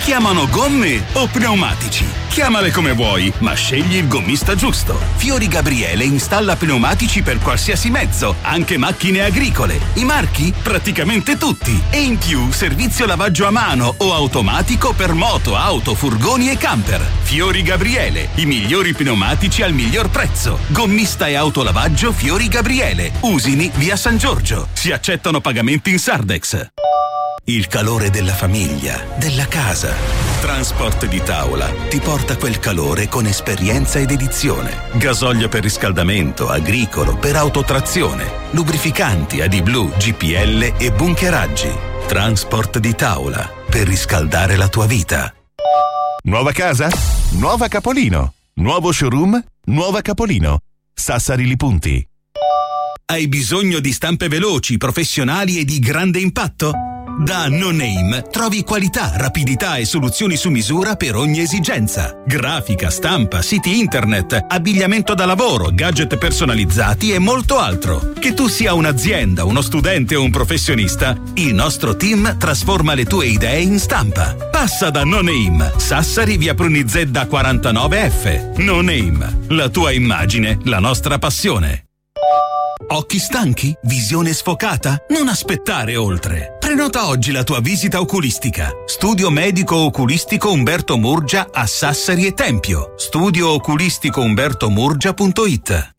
chiamano gomme o pneumatici? Chiamale come vuoi, ma scegli il gommista giusto. Fiori Gabriele installa pneumatici per qualsiasi mezzo, anche macchine agricole. I marchi? Praticamente tutti. E in più, servizio lavaggio a mano o automatico per moto, auto, furgoni e camper. Fiori Gabriele, i migliori pneumatici al miglior prezzo. Gommista e autolavaggio Fiori Gabriele. Usini, via San Giorgio. Si accettano pagamenti in Sardex. Il calore della famiglia, della casa. Transport di Tavola ti porta quel calore con esperienza ed edizione. Gasolio per riscaldamento, agricolo, per autotrazione, lubrificanti, AdBlue, GPL e bunkeraggi. Transport di Tavola, per riscaldare la tua vita. Nuova casa? Nuova Capolino. Nuovo showroom? Nuova Capolino. Sassari Lipunti. Hai bisogno di stampe veloci, professionali e di grande impatto? Da No Name trovi qualità, rapidità e soluzioni su misura per ogni esigenza. Grafica, stampa, siti internet, abbigliamento da lavoro, gadget personalizzati e molto altro. Che tu sia un'azienda, uno studente o un professionista, il nostro team trasforma le tue idee in stampa. Passa da No Name, Sassari, via Prunizedda 49F. No Name, la tua immagine, la nostra passione. Occhi stanchi? Visione sfocata? Non aspettare oltre. Prenota oggi la tua visita oculistica. Studio medico oculistico Umberto Murgia a Sassari e Tempio. Studio oculistico umbertomurgia.it.